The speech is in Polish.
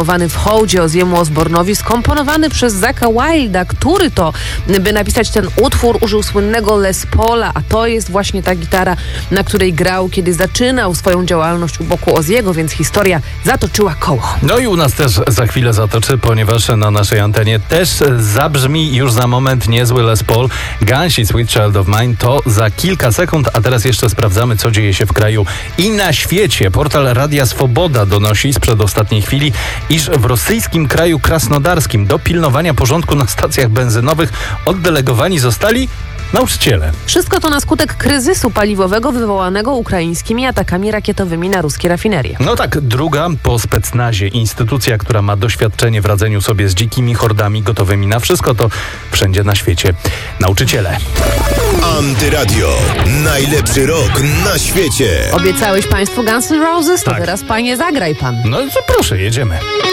promowany w hołdzie Ozzy'emu Osbourne'owi, skomponowany przez Zacka Wilda, który to, by napisać ten utwór, użył słynnego Les Paula, a to jest właśnie ta gitara, na której grał, kiedy zaczynał swoją działalność u boku Ozzy'ego, więc historia zatoczyła koło. No i u nas też za chwilę zatoczy, ponieważ na naszej antenie też zabrzmi już za moment niezły Les Paul. Gansi Sweet Child of Mine to za kilka sekund, a teraz jeszcze sprawdzamy, co dzieje się w kraju i na świecie. Portal Radia Swoboda donosi z przedostatniej chwili, iż w rosyjskim kraju krasnodarskim do pilnowania porządku na stacjach benzynowych oddelegowani zostali nauczyciele. Wszystko to na skutek kryzysu paliwowego wywołanego ukraińskimi atakami rakietowymi na ruskie rafinerie. No tak, druga po specnazie instytucja, która ma doświadczenie w radzeniu sobie z dzikimi hordami gotowymi na wszystko, to wszędzie na świecie nauczyciele. Antyradio. Najlepszy rok na świecie. Obiecałeś państwu Guns N' Roses? To Tak. teraz, panie, zagraj pan. No to proszę, jedziemy.